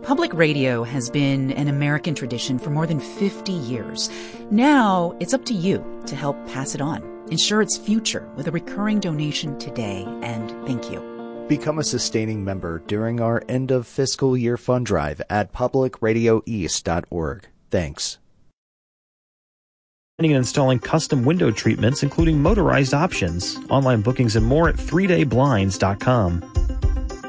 Public radio has been an American tradition for more than 50 years. Now, it's up to you to help pass it on. Ensure its future with a recurring donation today, and thank you. Become a sustaining member during our end of fiscal year fund drive at publicradioeast.org. Thanks. And installing custom window treatments, including motorized options. Online bookings and more at 3dayblinds.com.